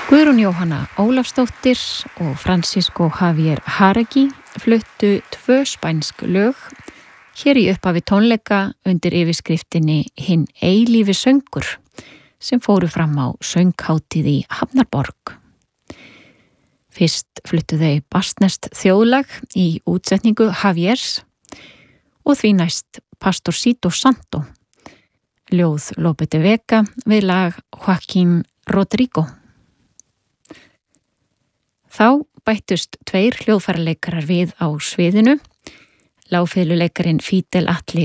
Guðrún Jóhanna Ólafsdóttir og Francisco Javier Járegui fluttu 2 spænsk lög hér í upphafi tónleika undir yfirskriftinni Hinn eilífi söngur sem fóru fram á sönghátíð í Hafnarborg. Fyrst fluttu þau baskneskt þjóðlag í útsetningu Javiers og því næst Pastorcito Santo, ljóð Lope de Vega við lag Joaquín Rodrigo. Þá bættust 2 hljóðfæraleikarar við á sviðinu, lágfiðluleikarin Fidel Atli